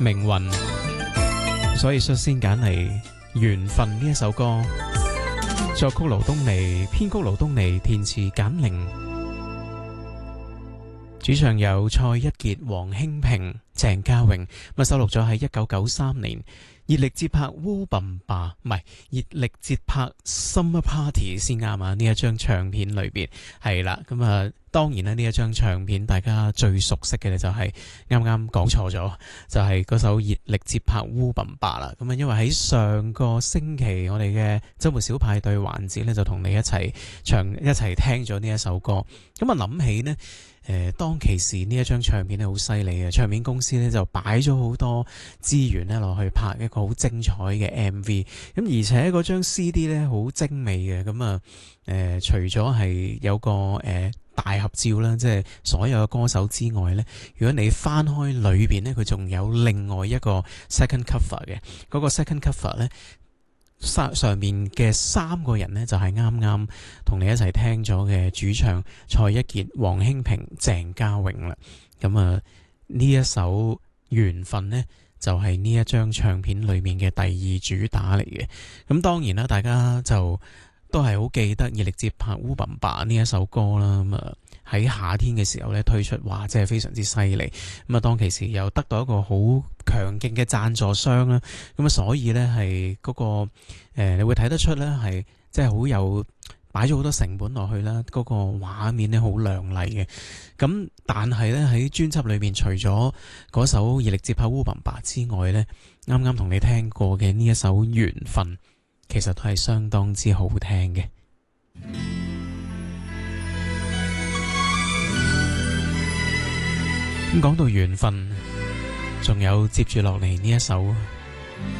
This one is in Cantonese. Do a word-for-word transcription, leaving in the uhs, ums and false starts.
命運，所以率先揀嚟緣分呢一首歌，作曲盧東尼，編曲盧東尼，填詞簡玲，主唱有蔡一傑、黃興平、鄭嘉穎，咁收錄咗喺一九九三年熱力節拍烏笨吧，唔係熱力節拍 Summer Party 先啱啊！呢一張唱片裏邊係啦，咁啊當然啦，呢一張唱片大家最熟悉嘅咧就係啱啱講錯咗，就係、是、嗰首熱力節拍烏笨吧啦。咁啊，因為喺上個星期我哋嘅周末小派對環節咧，就同你一齊唱一齊聽咗呢一首歌，咁啊諗起呢。誒、呃，當其時呢一張唱片咧好犀利嘅，唱片公司咧就擺咗好多資源咧落去拍一個好精彩嘅 M V， 咁而且嗰張 C D 咧好精美嘅，咁啊誒，除咗係有個誒、呃、大合照啦，即係所有嘅歌手之外咧，如果你翻開裏邊咧，佢仲有另外一個 second cover 嘅，嗰、嗰個 second cover 咧。上上面嘅三個人呢，就係啱啱同你一齊聽咗嘅主唱蔡一傑、黃興平、鄭嘉穎啦。咁啊，呢一首緣分呢，就係呢一張唱片裏面嘅第二主打嚟嘅。咁當然啦，大家就都係好記得熱力節拍烏笨吧呢一首歌啦。咁啊喺夏天嘅時候咧推出，哇，真係非常之犀利。咁啊，當其時又得到一個好強勁嘅贊助商啦。咁啊，所以咧係嗰個誒、呃，你會睇得出咧係即係好有擺咗好多成本落去啦。嗰、那個畫面咧好亮麗嘅。咁但係咧喺專輯裏面，除咗嗰首熱力節拍烏笨吧之外咧，啱啱同你聽過嘅呢一首緣分，其實都係相當之好聽嘅。咁講到緣分，仲有接住落嚟呢一首